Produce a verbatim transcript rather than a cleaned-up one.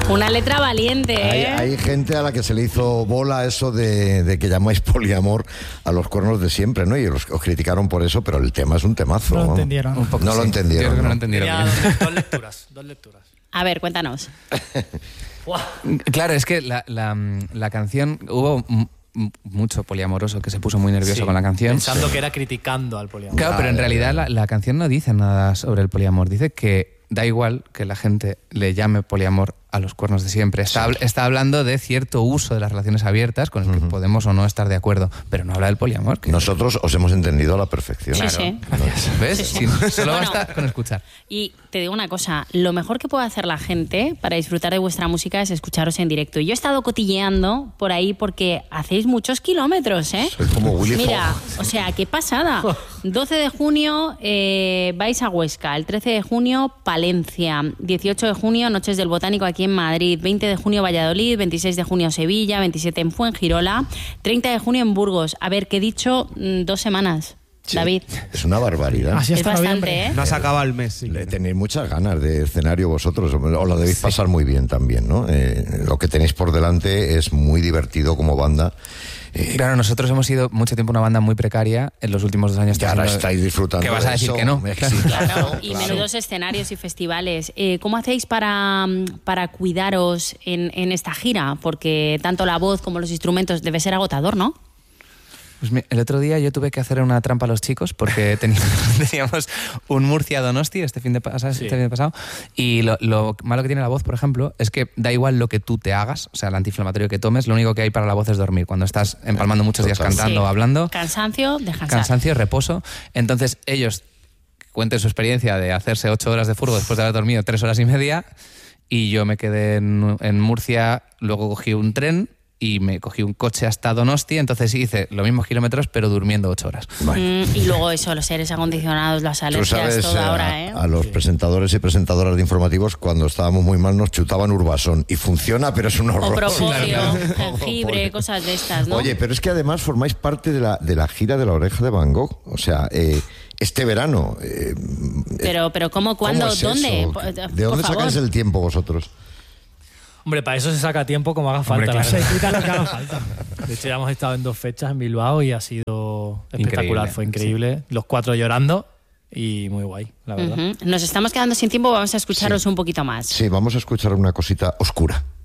Una letra valiente, ¿eh? Hay, hay gente a la que se le hizo bola eso de, de que llamáis poliamor a los cuernos de siempre, ¿no? Y os, os criticaron por eso, pero el tema es un temazo. No lo ¿no? entendieron. Un poco, no sí. lo entendieron. Yo creo que no, ¿no? lo entendieron. Dos, dos lecturas, dos lecturas. A ver, cuéntanos. Claro, es que la, la, la canción hubo m- mucho poliamoroso que se puso muy nervioso Sí, con la canción. pensando que era criticando al poliamor. Claro, pero en realidad la, la canción no dice nada sobre el poliamor. Dice que da igual que la gente le llame poliamor a los cuernos de siempre. Está, sí. está hablando de cierto uso de las relaciones abiertas con el que uh-huh. podemos o no estar de acuerdo, pero no habla del poliamor. Que... Nosotros os hemos entendido a la perfección. Sí, claro. sí. Gracias. ¿Ves? Sí, sí. Sí, solo bueno, basta con escuchar. Y te digo una cosa, lo mejor que puede hacer la gente para disfrutar de vuestra música es escucharos en directo. Yo he estado cotilleando por ahí porque hacéis muchos kilómetros, ¿eh? Sois como Willy Mira, Fogg. o sea, qué pasada. doce de junio eh, vais a Huesca, el trece de junio Palencia, dieciocho de junio Noches del Botánico aquí en Madrid, veinte de junio Valladolid, veintiséis de junio Sevilla, veintisiete en Fuengirola, treinta de junio en Burgos. A ver, que he dicho mm, dos semanas. Sí, David. Es una barbaridad. Así es hasta bastante, noviembre. ¿eh? No se acaba el mes. Sí. Tenéis muchas ganas de escenario vosotros, os lo debéis sí. pasar muy bien también, ¿no? Eh, lo que tenéis por delante es muy divertido como banda. Eh, claro, nosotros hemos sido mucho tiempo una banda muy precaria en los últimos dos años. Y ahora estáis disfrutando. ¿Qué vas a decir eso? que no? Sí, claro, claro, y claro. menudos escenarios y festivales. Eh, ¿Cómo hacéis para, para cuidaros en, en esta gira? Porque tanto la voz como los instrumentos debe ser agotador, ¿no? Pues el otro día yo tuve que hacer una trampa a los chicos porque teníamos, teníamos un Murcia Donosti este fin de, pasado, sí. este fin de pasado y lo, lo malo que tiene la voz, por ejemplo, es que da igual lo que tú te hagas, o sea, el antiinflamatorio que tomes, lo único que hay para la voz es dormir. Cuando estás empalmando muchos días cantando o sí. hablando... Cansancio, descansar. Cansancio, reposo. Entonces ellos cuenten su experiencia de hacerse ocho horas de furgo después de haber dormido tres horas y media y yo me quedé en, en Murcia, luego cogí un tren y me cogí un coche hasta Donosti, entonces hice los mismos kilómetros pero durmiendo ocho horas. Bueno. Mm, y luego eso, los aires acondicionados, las alergias, sabes, todo eh, ahora, ¿eh? A, a los sí. presentadores y presentadoras de informativos cuando estábamos muy mal nos chutaban Urbasón y funciona, pero es un horror. O propóleo, jengibre, cosas de estas, ¿no? Oye, pero es que además formáis parte de la, de la gira de La Oreja de Van Gogh, o sea... Eh, este verano. Eh, pero, pero ¿cómo, cuándo, ¿cómo es dónde? Eso? ¿De dónde sacáis el tiempo vosotros? Hombre, para eso se saca tiempo como haga falta. Hombre, claro. Se quita lo que haga falta. De hecho, ya hemos estado en dos fechas en Bilbao y ha sido espectacular, increíble, fue increíble. Sí. Los cuatro llorando y muy guay, la verdad. Uh-huh. Nos estamos quedando sin tiempo, vamos a escucharos sí. un poquito más. Sí, vamos a escuchar una cosita oscura.